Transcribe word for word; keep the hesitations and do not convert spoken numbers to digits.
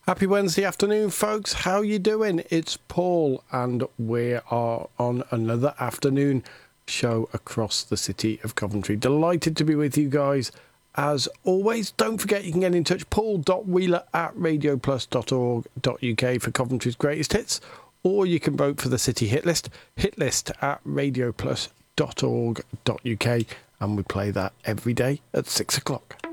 Happy Wednesday afternoon, folks. How you doing? It's Paul, and we are on another afternoon show across the city of Coventry. Delighted to be with you guys. As always, don't forget you can get in touch, paul dot wheeler at radio plus dot org dot u k for Coventry's greatest hits, or you can vote for the city hit list, hitlist at radio plus dot org dot u k, and we play that every day at six o'clock.